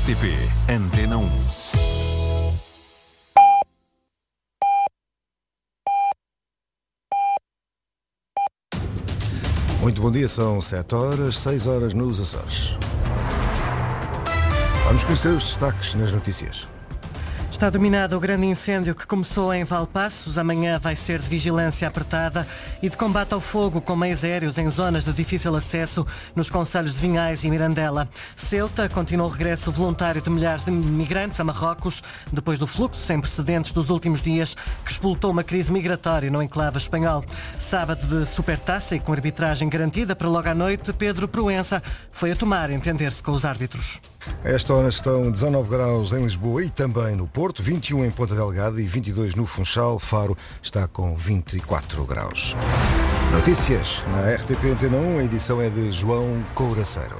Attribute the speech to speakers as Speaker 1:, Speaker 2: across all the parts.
Speaker 1: RTP Antena 1.
Speaker 2: Muito bom dia, são 7 horas, 6 horas nos Açores. Vamos conhecer os destaques nas notícias.
Speaker 3: Está dominado o grande incêndio que começou em Valpaços. Amanhã vai ser de vigilância apertada e de combate ao fogo com meios aéreos em zonas de difícil acesso nos concelhos de Vinhais e Mirandela. Ceuta continua o regresso voluntário de milhares de migrantes a Marrocos, depois do fluxo sem precedentes dos últimos dias que explotou uma crise migratória no enclave espanhol. Sábado de supertaça e com arbitragem garantida para logo à noite, Pedro Proença foi a tomar entender-se com os árbitros.
Speaker 2: A esta hora estão 19 graus em Lisboa e também no Porto, 21 em Ponta Delgada e 22 no Funchal. Faro está com 24 graus. Notícias na RTP Antena 1, a edição é de João Couraceiro.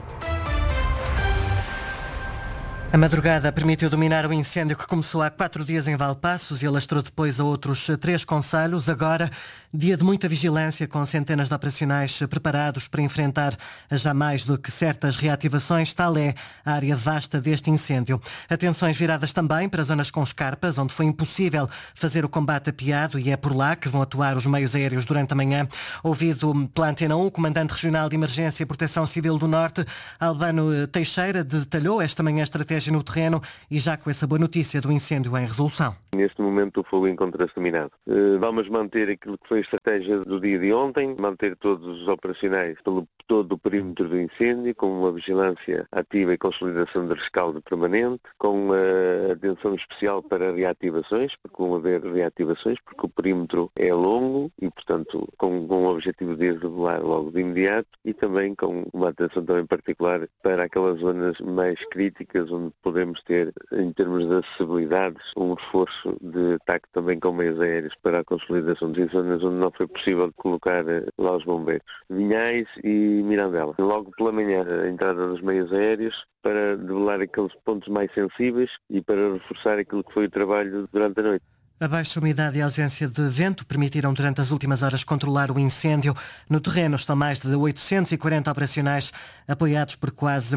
Speaker 3: A madrugada permitiu dominar o incêndio que começou há 4 dias em Valpaços e alastrou depois a outros 3 concelhos. Agora, dia de muita vigilância, com centenas de operacionais preparados para enfrentar já mais do que certas reativações. Tal é a área vasta deste incêndio. Atenções viradas também para zonas com escarpas, onde foi impossível fazer o combate apiado, e é por lá que vão atuar os meios aéreos durante a manhã. Ouvido pela Antena 1, o Comandante Regional de Emergência e Proteção Civil do Norte, Albano Teixeira, detalhou esta manhã a estratégia no terreno e já com essa boa notícia do incêndio em resolução.
Speaker 4: Neste momento o fogo encontra-se dominado. Vamos manter aquilo que foi a estratégia do dia de ontem, manter todos os operacionais pelo todo o perímetro do incêndio, com uma vigilância ativa e consolidação de rescaldo permanente, com atenção especial para reativações, porque vão haver reativações, porque o perímetro é longo e, portanto, com o objetivo de regular logo de imediato, e também com uma atenção também particular para aquelas zonas mais críticas, onde podemos ter, em termos de acessibilidades, um reforço de ataque também com meios aéreos para a consolidação de zonas onde não foi possível colocar lá os bombeiros. Vinhais e Mirandela. Logo pela manhã, a entrada dos meios aéreos para debelar aqueles pontos mais sensíveis e para reforçar aquilo que foi o trabalho durante a noite.
Speaker 3: A baixa umidade e a ausência de vento permitiram durante as últimas horas controlar o incêndio. No terreno estão mais de 840 operacionais, apoiados por quase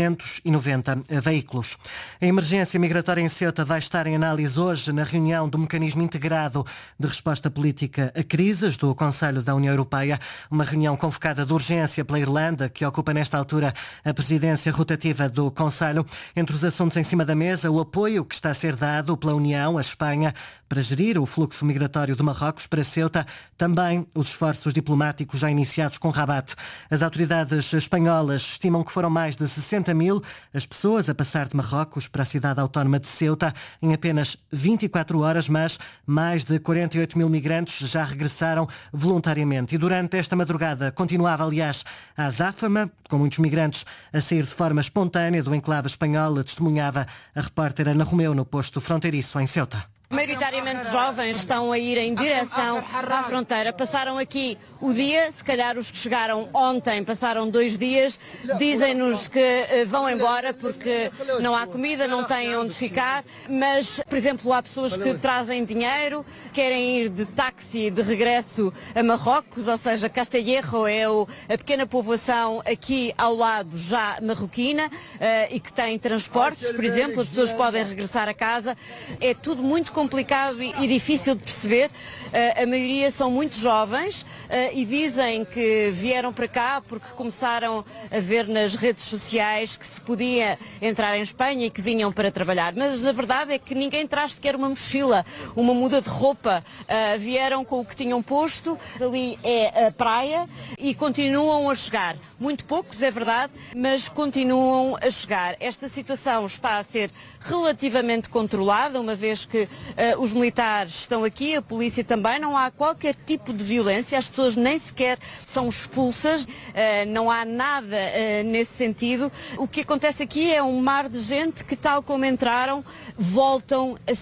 Speaker 3: 290 veículos. A emergência migratória em Ceuta vai estar em análise hoje na reunião do Mecanismo Integrado de Resposta Política a Crises do Conselho da União Europeia, uma reunião convocada de urgência pela Irlanda, que ocupa nesta altura a presidência rotativa do Conselho. Entre os assuntos em cima da mesa, o apoio que está a ser dado pela União à Espanha para gerir o fluxo migratório de Marrocos para Ceuta, também os esforços diplomáticos já iniciados com Rabat. As autoridades espanholas estimam que foram mais de 60 mil as pessoas a passar de Marrocos para a cidade autónoma de Ceuta em apenas 24 horas, mas mais de 48 mil migrantes já regressaram voluntariamente. E durante esta madrugada continuava, aliás, a azáfama, com muitos migrantes a sair de forma espontânea do enclave espanhol, testemunhava a repórter Ana Romeu no posto fronteiriço em Ceuta.
Speaker 5: Maioritariamente jovens estão a ir em direção à fronteira. Passaram aqui o dia, se calhar os que chegaram ontem passaram 2 dias, dizem-nos que vão embora porque não há comida, não têm onde ficar, mas, por exemplo, há pessoas que trazem dinheiro, querem ir de táxi de regresso a Marrocos, ou seja, Castellerro é a pequena povoação aqui ao lado já marroquina e que tem transportes, por exemplo, as pessoas podem regressar a casa. É tudo muito complicado e difícil de perceber. A maioria são muito jovens e dizem que vieram para cá porque começaram a ver nas redes sociais que se podia entrar em Espanha e que vinham para trabalhar. Mas a verdade é que ninguém traz sequer uma mochila, uma muda de roupa. Vieram com o que tinham posto. Ali é a praia e continuam a chegar. Muito poucos, é verdade, mas continuam a chegar. Esta situação está a ser relativamente controlada, uma vez que os militares estão aqui, a polícia também, não há qualquer tipo de violência, as pessoas nem sequer são expulsas, não há nada nesse sentido. O que acontece aqui é um mar de gente que, tal como entraram, voltam a sair.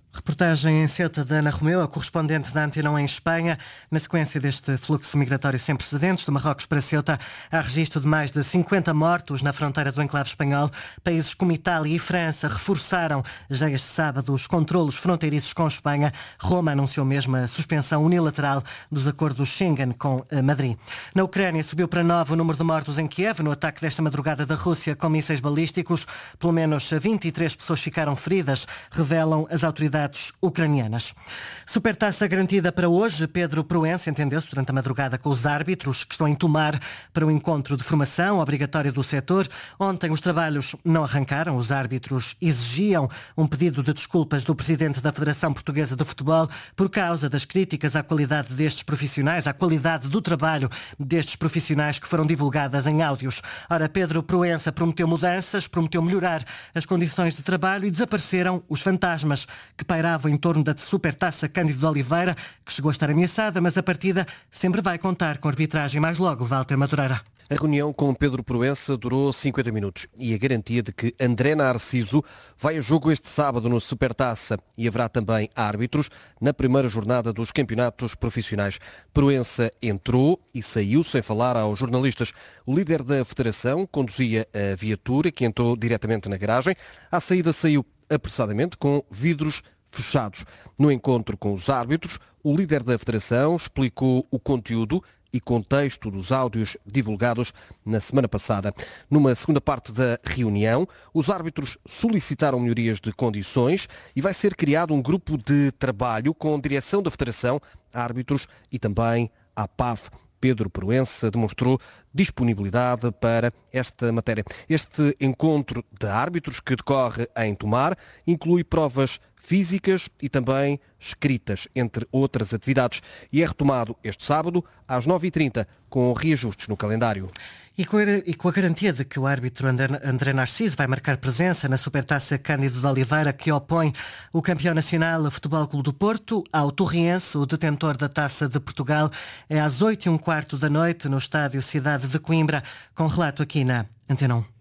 Speaker 3: Reportagem em Ceuta da Ana Romeu, a correspondente da Antena 1 em Espanha. Na sequência deste fluxo migratório sem precedentes de Marrocos para Ceuta, há registro de mais de 50 mortos na fronteira do enclave espanhol. Países como Itália e França reforçaram já este sábado os controlos fronteiriços com Espanha. Roma anunciou mesmo a suspensão unilateral dos acordos Schengen com Madrid. Na Ucrânia subiu para 9 o número de mortos em Kiev no ataque desta madrugada da Rússia com mísseis balísticos. Pelo menos 23 pessoas ficaram feridas, revelam as autoridades ucranianas. Supertaça garantida para hoje. Pedro Proença entendeu-se durante a madrugada com os árbitros que estão em Tomar para o encontro de formação obrigatório do setor. Ontem os trabalhos não arrancaram. Os árbitros exigiam um pedido de desculpas do presidente da Federação Portuguesa de Futebol por causa das críticas à qualidade destes profissionais, à qualidade do trabalho destes profissionais que foram divulgadas em áudios. Ora, Pedro Proença prometeu mudanças, prometeu melhorar as condições de trabalho e desapareceram os fantasmas que pairavam em torno da Supertaça Cândido de Oliveira, que chegou a estar ameaçada, mas a partida sempre vai contar com arbitragem. Mais logo, Walter Madureira.
Speaker 1: A reunião com Pedro Proença durou 50 minutos e a garantia de que André Narciso vai a jogo este sábado no Supertaça e haverá também árbitros na primeira jornada dos campeonatos profissionais. Proença entrou e saiu sem falar aos jornalistas. O líder da federação conduzia a viatura que entrou diretamente na garagem. À saída saiu apressadamente com vidros fechados. No encontro com os árbitros, o líder da federação explicou o conteúdo e contexto dos áudios divulgados na semana passada. Numa segunda parte da reunião, os árbitros solicitaram melhorias de condições e vai ser criado um grupo de trabalho com direção da federação, árbitros e também a PAF. Pedro Proença demonstrou disponibilidade para esta matéria. Este encontro de árbitros que decorre em Tomar inclui provas físicas e também escritas, entre outras atividades, e é retomado este sábado às 9h30, com reajustes no calendário.
Speaker 3: E com a garantia de que o árbitro André Narciso vai marcar presença na Supertaça Cândido de Oliveira, que opõe o campeão nacional a Futebol Clube do Porto ao Torriense, o detentor da Taça de Portugal. É às 8h15 da noite no estádio Cidade de Coimbra, com relato aqui na Antena 1.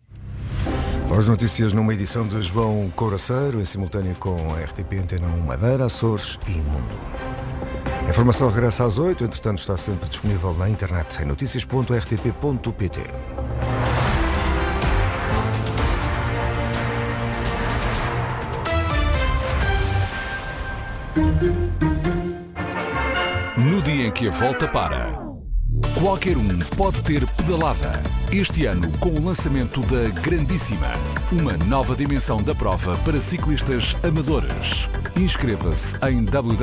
Speaker 2: As notícias numa edição de João Couraceiro, em simultâneo com a RTP Antena 1 Madeira, Açores e Mundo. A informação regressa às 8, entretanto está sempre disponível na internet em noticias.rtp.pt.
Speaker 6: No dia em que a volta para, qualquer um pode ter pedalada. Este ano, com o lançamento da Grandíssima, uma nova dimensão da prova para ciclistas amadores. Inscreva-se em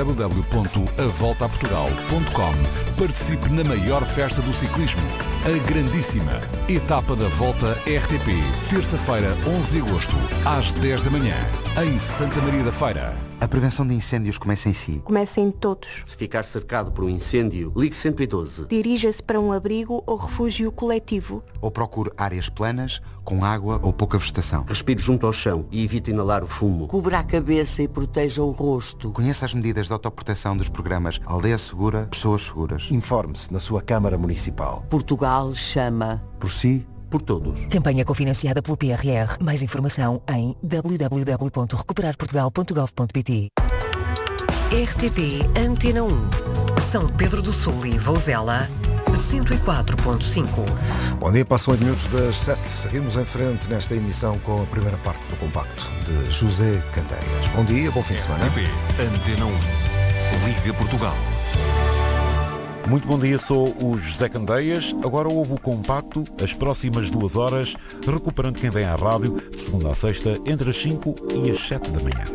Speaker 6: www.avoltaportugal.com. Participe na maior festa do ciclismo, a Grandíssima. Etapa da Volta RTP, terça-feira, 11 de agosto, às 10 da manhã, em Santa Maria da Feira.
Speaker 7: A prevenção de incêndios começa em si.
Speaker 8: Começa em todos.
Speaker 9: Se ficar cercado por um incêndio, ligue 112.
Speaker 8: Dirija-se para um abrigo ou refúgio coletivo.
Speaker 7: Ou procure áreas planas, com água ou pouca vegetação.
Speaker 9: Respire junto ao chão e evite inalar o fumo.
Speaker 10: Cubra a cabeça e proteja o rosto.
Speaker 7: Conheça as medidas de autoproteção dos programas Aldeia Segura, Pessoas Seguras.
Speaker 11: Informe-se na sua Câmara Municipal.
Speaker 10: Portugal chama.
Speaker 11: Por si,
Speaker 9: por todos.
Speaker 12: Campanha cofinanciada pelo PRR. Mais informação em www.recuperarportugal.gov.pt. RTP Antena 1. São Pedro do Sul e Vouzela, 104.5.
Speaker 2: Bom dia, passam 8 minutos das 7. Seguimos em frente nesta emissão com a primeira parte do compacto de José Candeias. Bom dia, bom fim de semana.
Speaker 6: RTP Antena 1. Liga Portugal.
Speaker 13: Muito bom dia, sou o José Candeias. Agora ouve o compacto, as próximas 2 horas, recuperando quem vem à rádio, de segunda a sexta, entre as 5 e as 7 da manhã.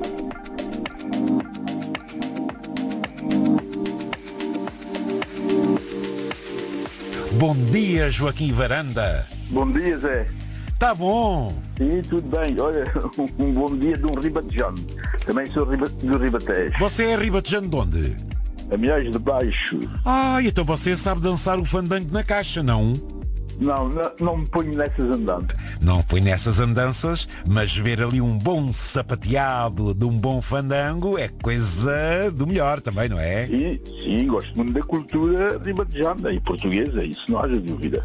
Speaker 13: Bom dia, Joaquim Varanda.
Speaker 14: Bom dia, Zé.
Speaker 13: Tá bom?
Speaker 14: Sim, tudo bem. Olha, um bom dia de um ribatejano. Também sou do Ribatejo.
Speaker 13: Você é ribatejano de onde?
Speaker 14: A Milhões de Baixo.
Speaker 13: Então você sabe dançar o fandango na caixa, não?
Speaker 14: Não me ponho nessas andanças.
Speaker 13: Não põe nessas andanças, mas ver ali um bom sapateado de um bom fandango é coisa do melhor também, não é?
Speaker 14: Sim, gosto muito da cultura ribatejana e portuguesa, isso não haja dúvida.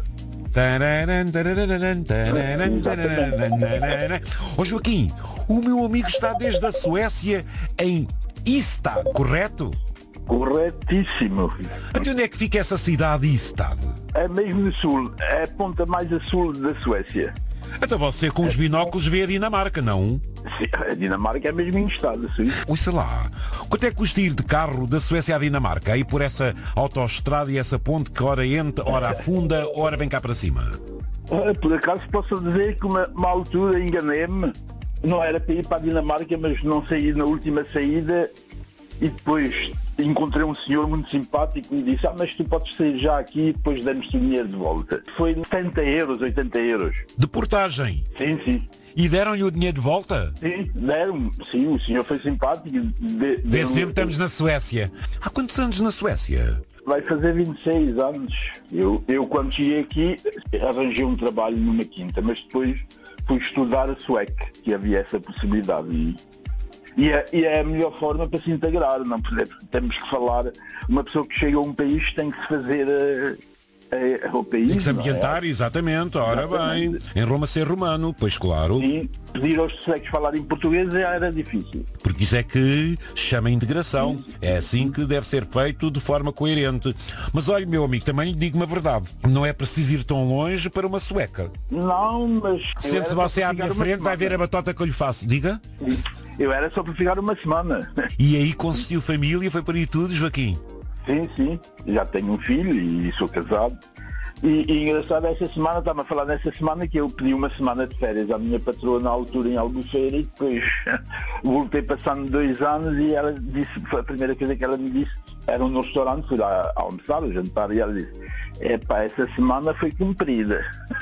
Speaker 13: Joaquim, o meu amigo está desde a Suécia em Ystad, correto?
Speaker 14: Corretíssimo.
Speaker 13: Até onde é que fica essa cidade Ystad?
Speaker 14: É mesmo no sul, é a ponta mais a sul da Suécia.
Speaker 13: Então você com os binóculos vê a Dinamarca, não?
Speaker 14: Sim, a Dinamarca é mesmo em estado, sim.
Speaker 13: Ouça lá, quanto é que custa ir de carro da Suécia à Dinamarca? Aí por essa autoestrada e essa ponte que ora entra, ora afunda, ora vem cá para cima?
Speaker 14: Por acaso posso dizer que uma altura enganei-me. Não era para ir para a Dinamarca, mas não saí na última saída e depois encontrei um senhor muito simpático que me disse: mas tu podes sair já aqui e depois damos-te o dinheiro de volta. Foi 70 euros, 80 euros.
Speaker 13: De portagem?
Speaker 14: Sim, sim.
Speaker 13: E deram-lhe o dinheiro de volta?
Speaker 14: Sim, deram. Sim, o senhor foi simpático.
Speaker 13: Vê sempre estamos na Suécia. Há quantos anos na Suécia?
Speaker 14: Vai fazer 26 anos. Eu quando cheguei aqui arranjei um trabalho numa quinta, mas depois fui estudar a sueco, que havia essa possibilidade. E é a melhor forma para se integrar, não? Temos que falar, uma pessoa que chega a um país tem que se fazer ao país.
Speaker 13: Tem que se ambientar, exatamente, ora bem. Em Roma ser romano, pois claro.
Speaker 14: E pedir aos suecos falarem português era difícil.
Speaker 13: Porque isso é que chama integração. É assim que deve ser feito de forma coerente. Mas olha, meu amigo, também lhe digo uma verdade. Não é preciso ir tão longe para uma sueca.
Speaker 14: Não, mas...
Speaker 13: Sente-se você à minha frente, vai ver a batota que eu lhe faço. Diga?
Speaker 14: Sim. Eu era só para ficar uma semana.
Speaker 13: E aí consistiu família, foi para aí tudo, Joaquim?
Speaker 14: Sim, sim. Já tenho um filho e sou casado. E engraçado, essa semana, estava a falar nessa semana que eu pedi uma semana de férias à minha patroa na altura em Albufeira e depois voltei passando 2 anos e ela disse, foi a primeira coisa que ela me disse, era no restaurante, fui lá almoçar, jantar, e ela disse: essa semana foi cumprida.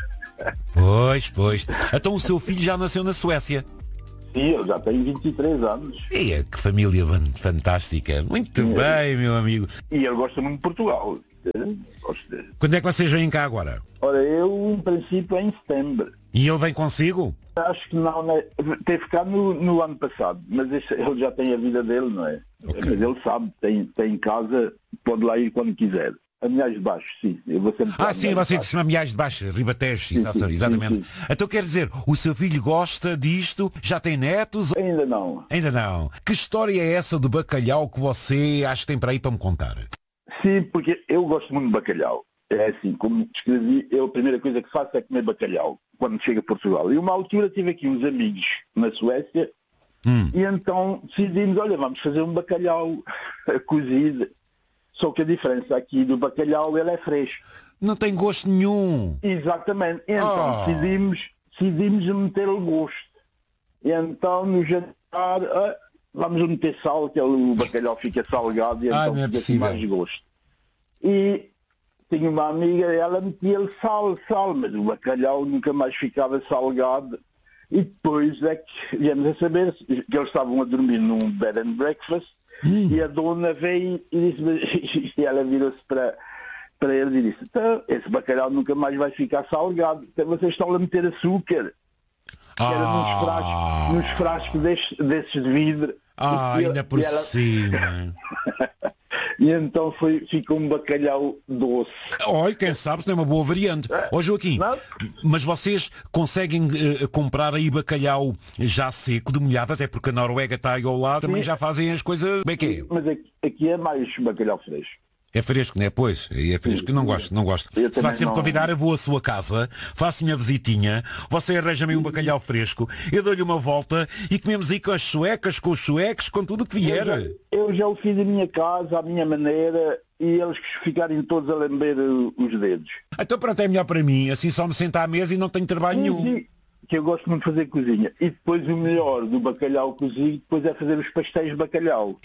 Speaker 13: Pois. Então o seu filho já nasceu na Suécia?
Speaker 14: Sim, eu já tenho 23 anos.
Speaker 13: E que família fantástica. Muito bem, meu amigo.
Speaker 14: E ele gosta muito de Portugal.
Speaker 13: Quando é que vocês vêm cá agora?
Speaker 14: Ora, eu em princípio é em setembro.
Speaker 13: E ele vem consigo?
Speaker 14: Acho que não, né? Teve cá no ano passado, mas ele já tem a vida dele, não é? Okay. Mas ele sabe, tem casa, pode lá ir quando quiser. Amiais de Baixo, sim. Eu vou sempre
Speaker 13: sim, você disse Amiais de Baixo, Ribatejo, exatamente. Sim. Então quer dizer, o seu filho gosta disto? Já tem netos?
Speaker 14: Ainda não.
Speaker 13: Ainda não. Que história é essa do bacalhau que você acha que tem para aí para me contar?
Speaker 14: Sim, porque eu gosto muito de bacalhau. É assim, como descrevi, a primeira coisa que faço é comer bacalhau quando chego a Portugal. E uma altura tive aqui uns amigos na Suécia e então decidimos, olha, vamos fazer um bacalhau cozido. Só que a diferença aqui do bacalhau, ele é fresco.
Speaker 13: Não tem gosto nenhum.
Speaker 14: Exatamente. Então decidimos meter-lhe gosto. E então no jantar, vamos meter sal, que o bacalhau fica salgado e então fica assim mais gosto. E tinha uma amiga, ela metia-lhe sal, mas o bacalhau nunca mais ficava salgado. E depois é que viemos a saber que eles estavam a dormir num bed and breakfast. E a dona veio e disse, e ela virou-se para ele e disse: então, esse bacalhau nunca mais vai ficar salgado, então vocês estão a meter açúcar. Que era nos frascos desses de vidro.
Speaker 13: Ainda por cima.
Speaker 14: E então ficou um bacalhau doce.
Speaker 13: Olha, quem sabe se não é uma boa variante. Joaquim, mas vocês conseguem comprar aí bacalhau já seco, demolhado, até porque a Noruega está aí ao lado, também já fazem as coisas... Como é que é?
Speaker 14: Mas aqui é mais bacalhau fresco.
Speaker 13: É fresco, não é? Pois, é fresco. Não gosto. Se vai sempre convidar, eu vou à sua casa, faço minha visitinha, você arranja-me um bacalhau fresco, eu dou-lhe uma volta e comemos aí com as suecas, com os suecos, com tudo o que vier.
Speaker 14: Eu já o fiz em minha casa, à minha maneira, e eles ficarem todos a lamber os dedos.
Speaker 13: Então pronto, é melhor para mim, assim só me sentar à mesa e não tenho trabalho nenhum.
Speaker 14: Sim. Que eu gosto muito de fazer cozinha. E depois o melhor do bacalhau cozido, depois é fazer os pastéis de bacalhau.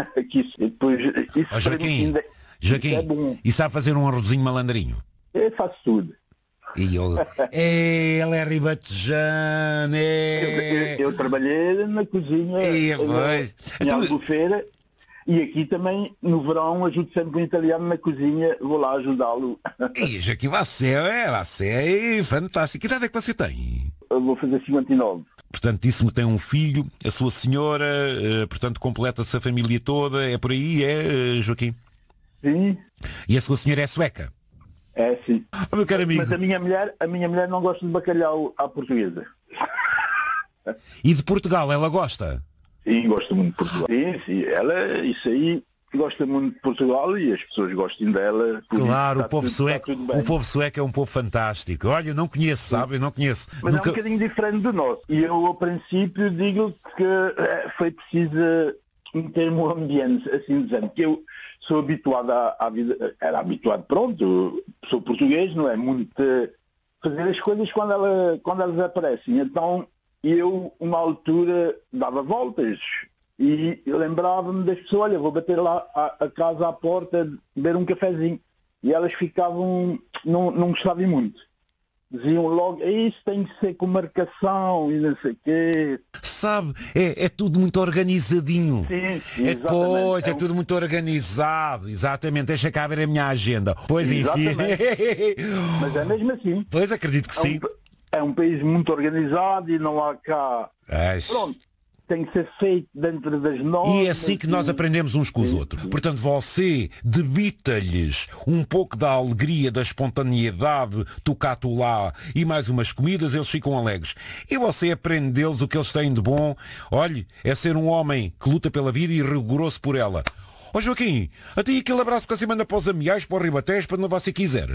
Speaker 13: Joaquim, e sabe fazer um arrozinho malandrinho?
Speaker 14: Eu faço tudo.
Speaker 13: E ele é ribatejano.
Speaker 14: Eu trabalhei na cozinha em Albufeira e aqui também no verão ajudo sempre um italiano na cozinha, vou lá ajudá-lo.
Speaker 13: E Joaquim, você é fantástico. Que idade é que você tem?
Speaker 14: Eu vou fazer 59.
Speaker 13: Portanto, disse-me que tem um filho, a sua senhora, portanto completa-se a família toda, é por aí, Joaquim?
Speaker 14: Sim.
Speaker 13: E a sua senhora é sueca?
Speaker 14: É, sim.
Speaker 13: Meu caro amigo.
Speaker 14: Mas a minha mulher não gosta de bacalhau à portuguesa.
Speaker 13: E de Portugal, ela gosta?
Speaker 14: Sim, gosto muito de Portugal. Sim, ela, isso aí, gosta muito de Portugal e as pessoas gostam dela.
Speaker 13: Claro, o povo sueco é um povo fantástico. Olha, eu não conheço, sabe? Eu não conheço.
Speaker 14: Mas nunca... é um bocadinho diferente do nosso. E eu, ao princípio, digo que foi preciso meter um ambiente, assim dizendo, que eu sou habituado à vida, era habituado, pronto, sou português, não é? Muito fazer as coisas quando elas aparecem. Então, eu, uma altura, dava voltas. E eu lembrava-me das pessoas, olha, vou bater lá a casa à porta, beber um cafezinho. E elas ficavam, não gostavam muito. Diziam logo, isso tem que ser com marcação e não sei o quê.
Speaker 13: Sabe, é tudo muito organizadinho.
Speaker 14: Sim,
Speaker 13: é tudo muito organizado. Exatamente, deixa cá ver a minha agenda. Pois enfim.
Speaker 14: Mas é mesmo assim.
Speaker 13: Pois acredito que sim.
Speaker 14: É um país muito organizado e não há cá... Pronto. Tem que ser feito dentro das normas.
Speaker 13: E é assim que nós aprendemos uns com os outros. Portanto, você debita-lhes um pouco da alegria, da espontaneidade, tu cá, tu lá, e mais umas comidas, eles ficam alegres. E você aprende deles o que eles têm de bom. Olhe, é ser um homem que luta pela vida e rigoroso por ela. Ó Joaquim, até aquele abraço que você manda para os amiais, para o Ribatejo, para onde você quiser.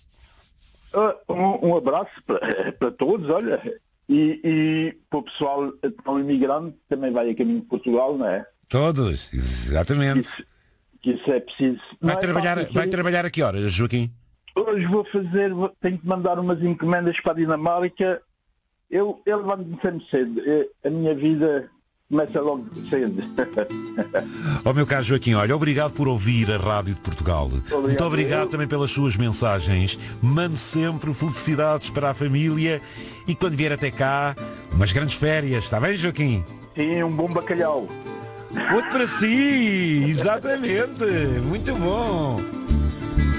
Speaker 14: Um abraço para todos, olha... E para o pessoal tão imigrante também vai a caminho de Portugal, não é?
Speaker 13: Todos, exatamente.
Speaker 14: Que isso é preciso.
Speaker 13: Vai trabalhar a que horas, Joaquim?
Speaker 14: Hoje tenho que mandar umas encomendas para a Dinamarca. Eu levanto-me sempre cedo. A minha vida começa logo cedo.
Speaker 13: Meu caro Joaquim, olha, obrigado por ouvir a Rádio de Portugal. Muito obrigado também pelas suas mensagens. Mande sempre felicidades para a família e quando vier até cá, umas grandes férias. Está bem, Joaquim?
Speaker 14: Sim, um bom bacalhau.
Speaker 13: Outro para si, exatamente. Muito bom.